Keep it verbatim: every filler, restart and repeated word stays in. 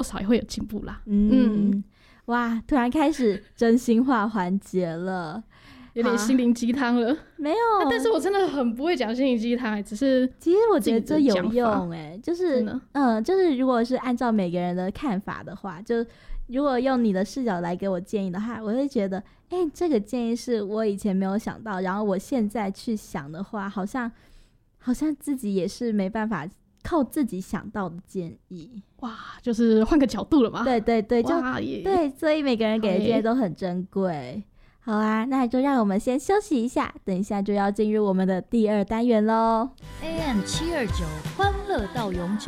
少也会有进步啦。 嗯, 嗯，哇，突然开始真心话环节了。 有点心灵鸡汤了， 没有、 啊，但是我真的很不会讲心灵鸡汤，只是其实我觉得这有用哎、欸，就是嗯，就是如果是按照每个人的看法的话，就如果用你的视角来给我建议的话，我会觉得，哎、欸，这个建议是我以前没有想到，然后我现在去想的话，好像好像自己也是没办法靠自己想到的建议。 哇，就是换个角度了嘛。 对对对，就对，所以每个人给的建议都很珍贵。好啊，那就让我们先休息一下，等一下就要进入我们的第二单元咯。 A M 七二九 欢乐到永久，